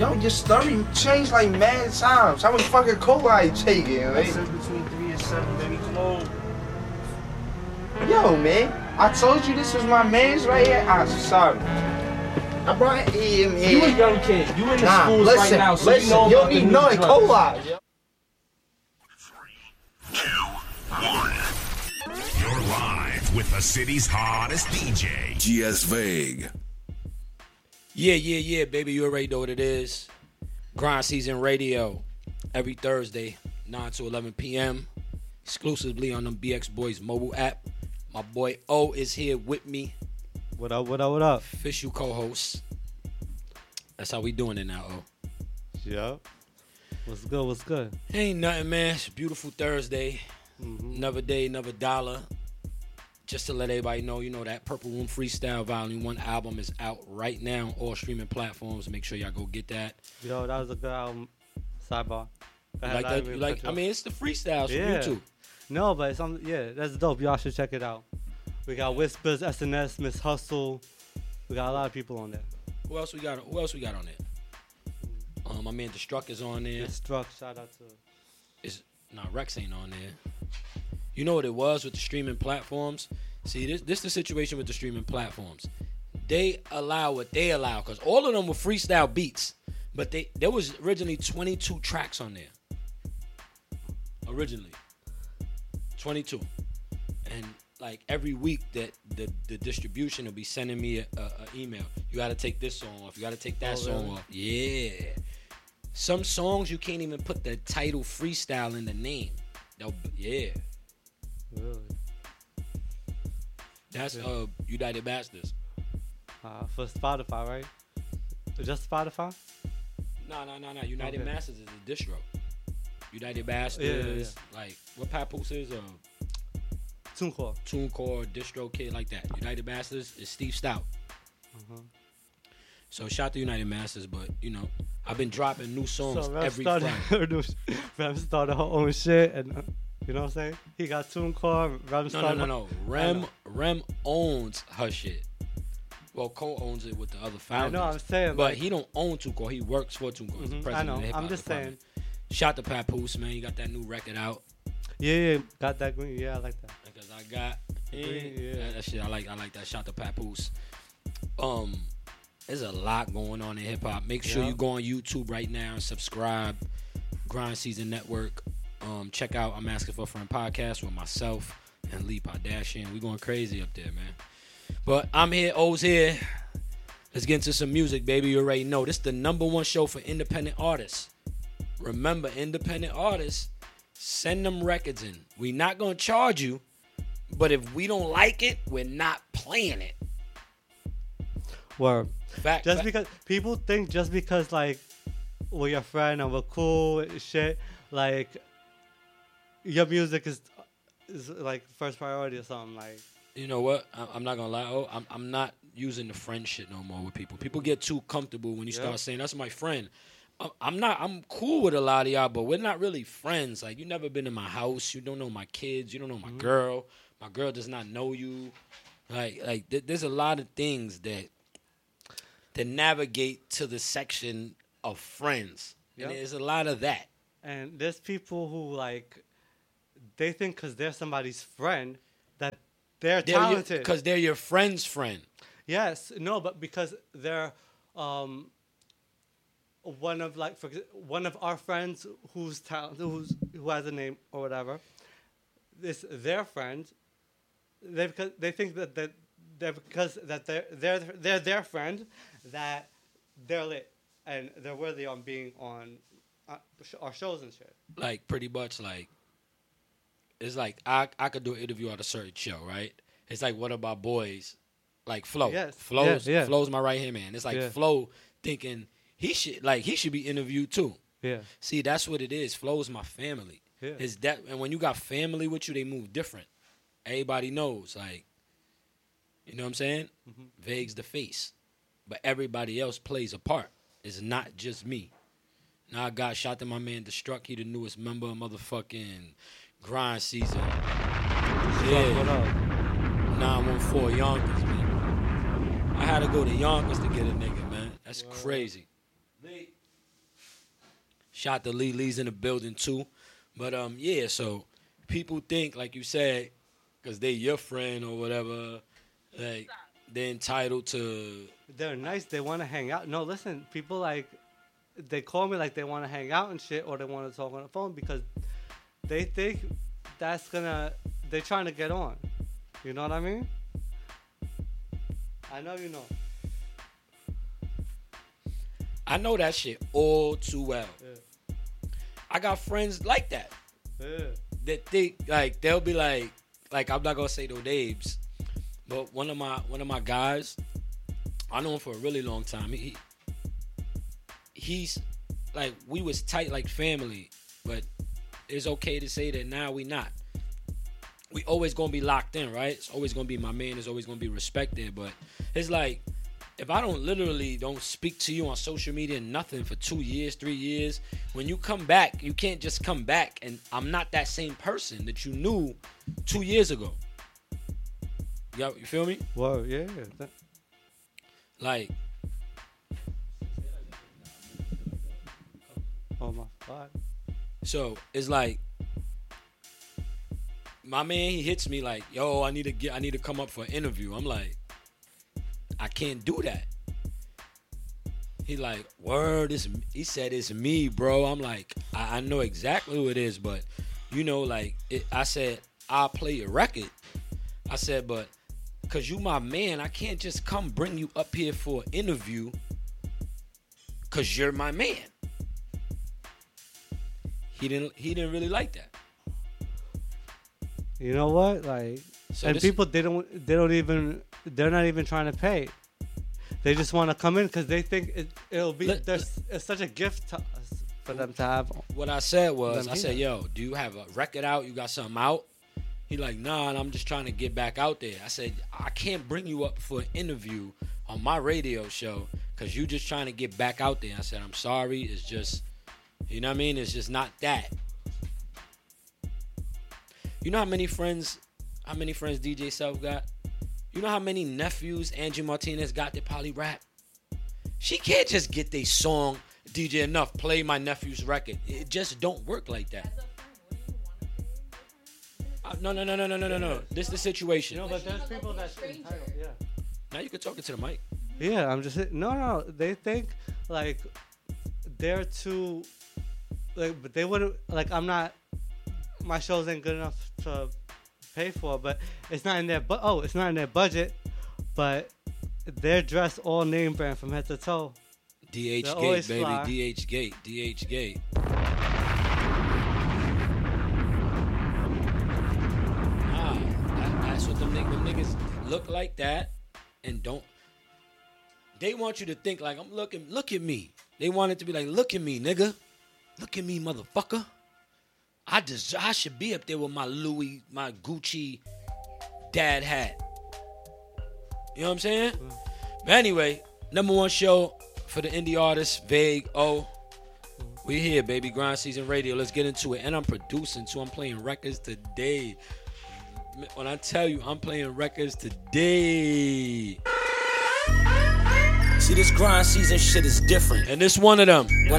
Yo, your story changed like mad times. How much fucking cola you taking, I man? said between 3 and 7, baby. Come on. Yo, man, I told you this was my man's right here. I'm sorry. I brought him here. You a young kid. You in the Nah, schools listen, right now, so listen, you know you about don't the need new none drugs. cola. 3, 2, 1. You're live with the city's hottest DJ, GS Vague. Yeah, baby. You already know what it is. Grind Season Radio every Thursday, 9 to 11 p.m. exclusively on the BX Boys mobile app. My boy O is here with me. What up? Official co-host. That's how we doing it now, O. Yup. What's good? Ain't nothing, man. It's a beautiful Thursday. Mm-hmm. Another day, another dollar. Just to let everybody know, that Purple Room Freestyle Volume 1 album is out right now on all streaming platforms. Make sure y'all go get that. Yo, that was a good album. Sidebar. Like that? It's the freestyles from YouTube. No, but that's dope. Y'all should check it out. We got Whispers, SNS, Miss Hustle. We got a lot of people on there. Who else we got on there? My man Destruct is on there. Destruct, shout out to. Rex ain't on there. You know what it was with the streaming platforms? See, this the situation with the streaming platforms. They allow what they allow because all of them were freestyle beats, but there was originally 22 tracks on there. Originally, 22, and like every week that the distribution will be sending me a email. You got to take this song off. You got to take that song off. Yeah. Some songs you can't even put the title freestyle in the name. Yeah. Really? That's United Masters. For Spotify, right? Just Spotify? No. United Masters is a distro. United Masters, like what Papoose is? TuneCore, DistroKid, like that. United Masters is Steve Stout. So shout out to United Masters, but I've been dropping new songs every Friday. Rem started her own shit, and you know what I'm saying? He got TuneCore. Rem started. No. Rem owns her shit. Well, co-owns it with the other founders. I know, I'm saying. But he don't own TuneCore. He works for TuneCore. He's the president I know. of the hip-hop I'm just department. saying. Shout to Papoose, man. He got that new record out. Yeah, got that green. Yeah, I like that. Because I got green, that shit. I like that. Shout to Papoose. There's a lot going on in hip hop. Make sure you go on YouTube right now and subscribe. Grind Season Network. Check out I'm Asking for a Friend podcast with myself and Lee Pardashian. We going crazy up there, man. But I'm here. O's here. Let's get into some music, baby. You already know this is the #1 show for independent artists. Remember, independent artists, send them records in. We not going to charge you, but if we don't like it, we're not playing it. Word. Fact. Because people think just because like we're your friend and we're cool and shit, like your music is like first priority or something. Like, you know what? I'm not gonna lie. I'm not using the friend shit no more with people. People get too comfortable when you start saying that's my friend. I'm cool with a lot of y'all, but we're not really friends. Like, you never been in my house. You don't know my kids. You don't know my girl. My girl does not know you. Like there's a lot of things that navigate to the section of friends. Yep. And there's a lot of that. And there's people who, like, they think because they're somebody's friend that they're talented. Because they're your friend's friend. Yes. No, but because they're one of our friends who's talented, who has a name or whatever, is their friend. They think that they're their friend, that they're lit and they're worthy on being on our shows and shit. Like, pretty much, like, it's like I could do an interview on a certain show, right? It's like one of my boys, like Flo. Yes. Flow's my right hand man. It's like Flo thinking he should be interviewed too. Yeah. See, that's what it is. Flo's my family. Yeah. And when you got family with you, they move different. Everybody knows, like, you know what I'm saying? Mm-hmm. Vague's the face. But everybody else plays a part. It's not just me. Now I got shot to my man Destruct. He the newest member of motherfucking Grind Season. What up? 914 Yonkers, man. I had to go to Yonkers to get a nigga, man. That's crazy. Shout out to Lee. Lee's in the building too. But yeah, so people think, like you said, because they your friend or whatever, like they're entitled to. They're nice. They want to hang out. No, listen, people like they call me like they want to hang out and shit, or they want to talk on the phone because they think that's gonna. They're trying to get on. You know what I mean? I know you know. I know that shit all too well. Yeah. I got friends like that. Yeah. That think like they'll be like I'm not gonna say no names, but one of my guys, I know him for a really long time. He's like, we was tight like family, but it's okay to say that now we not. We always gonna be locked in, right? It's always gonna be my man. It's always gonna be respected, but it's like, if I don't speak to you on social media, nothing for 2 years, 3 years, when you come back, you can't just come back and I'm not that same person that you knew 2 years ago. You feel me? Whoa, yeah. Like, oh my God. So it's like, my man, he hits me like, yo, I need to come up for an interview. I'm like, I can't do that. He like, word, he said it's me, bro. I'm like, I know exactly who it is, but you know, like, I said, I'll play your record. I said, but because you my man, I can't just come bring you up here for an interview because you're my man. He didn't really like that. You know what? Like, so and people, they're not even trying to pay. They just want to come in because they think it'll be, it's such a gift to us for them to have. What I said was, I said, yo, do you have a record out? You got something out? He like, nah, and I'm just trying to get back out there. I said, I can't bring you up for an interview on my radio show because you just trying to get back out there. I said, I'm sorry. It's just, you know what I mean? It's just not that. You know how many friends DJ Self got? You know how many nephews Angie Martinez got that probably rap? She can't just get their song, DJ Enough, play my nephew's record. It just don't work like that. No. This is the situation. No, but there's people that's entitled, yeah. Now you can talk into the mic. Yeah, I'm just, no. They think, like, they're too, like, but they wouldn't, like, I'm not, my shows ain't good enough to pay for, but it's not in their it's not in their budget, but they're dressed all name brand from head to toe. DH Gate, baby. Fly. DH Gate. That's what them niggas look like that and don't. They want you to think like, look at me. They want it to be like, look at me, nigga. Look at me, motherfucker. I should be up there with my Louis, my Gucci dad hat. You know what I'm saying? But anyway, #1 show for the indie artists, Vague O. We here, baby. Grind Season Radio. Let's get into it. And I'm producing too. I'm playing records today. When I tell you I'm playing records today. See, this grind season shit is different. And this one of them. When